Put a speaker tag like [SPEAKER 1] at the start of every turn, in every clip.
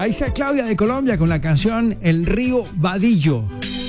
[SPEAKER 1] Ahí está Claudia de Colombia con la canción El Río Vadillo.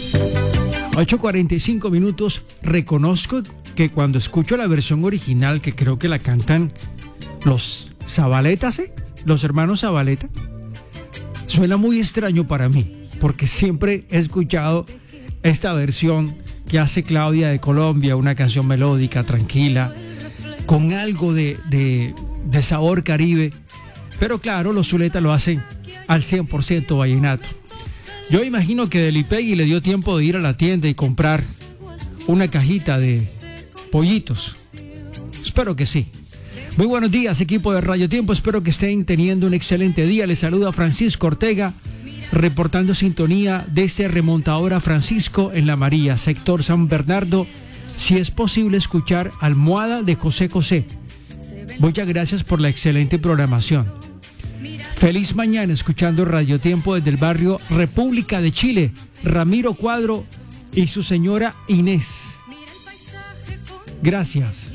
[SPEAKER 1] 8:45 minutos. Reconozco que cuando escucho la versión original, que creo que la cantan los Zabaletas, los hermanos Zabaleta, suena muy extraño para mí, porque siempre he escuchado esta versión que hace Claudia de Colombia, una canción melódica, tranquila, con algo de sabor caribe. Pero claro, los Zuleta lo hacen al 100% vallenato. Yo imagino que Delipegui le dio tiempo de ir a la tienda y comprar una cajita de pollitos. Espero que sí. Muy buenos días, equipo de Radio Tiempo. Espero que estén teniendo un excelente día. Les saluda Francisco Ortega, reportando sintonía desde Remontadora Francisco en La María, sector San Bernardo. Si es posible escuchar Almohada de José José. Muchas gracias por la excelente programación. Feliz mañana escuchando Radio Tiempo desde el barrio República de Chile. Ramiro Cuadro y su señora Inés. Gracias.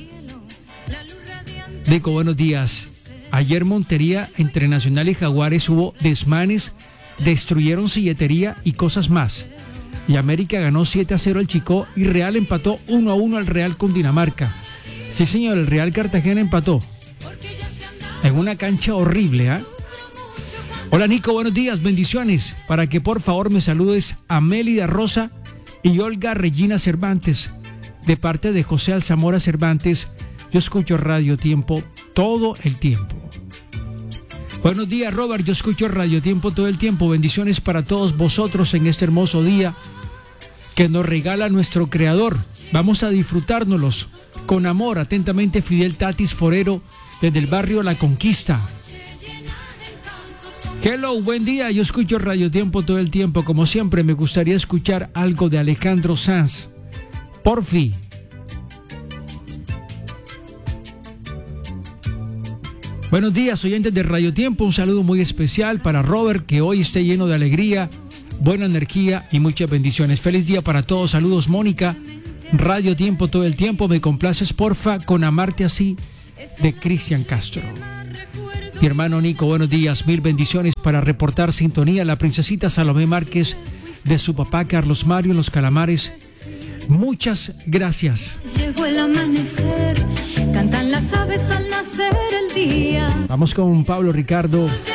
[SPEAKER 1] Nico, buenos días. Ayer Montería entre Nacional y Jaguares hubo desmanes, destruyeron silletería y cosas más. Y América ganó 7-0 al Chicó y Real empató 1-1 al Real Cundinamarca. Sí, señor, el Real Cartagena empató en una cancha horrible, ¿ah? Hola Nico, buenos días, bendiciones. Para que por favor me saludes a Mélida Rosa y Olga Regina Cervantes, de parte de José Alzamora Cervantes. Yo escucho Radio Tiempo todo el tiempo. Buenos días, Robert, yo escucho Radio Tiempo todo el tiempo. Bendiciones para todos vosotros en este hermoso día que nos regala nuestro Creador. Vamos a disfrutárnoslos con amor. Atentamente, Fidel Tatis Forero, desde el barrio La Conquista. Hello, buen día, yo escucho Radio Tiempo todo el tiempo. Como siempre, me gustaría escuchar algo de Alejandro Sanz. Porfi. Buenos días, oyentes de Radio Tiempo. Un saludo muy especial para Robert, que hoy esté lleno de alegría, buena energía y muchas bendiciones. Feliz día para todos. Saludos, Mónica. Radio Tiempo todo el tiempo. Me complaces, porfa, con Amarte Así, de Cristian Castro. Mi hermano Nico, buenos días, mil bendiciones para reportar sintonía. La princesita Salomé Márquez, de su papá Carlos Mario en Los Calamares. Muchas gracias.
[SPEAKER 2] Llegó el amanecer, cantan las aves al nacer el día.
[SPEAKER 1] Vamos con Pablo Ricardo.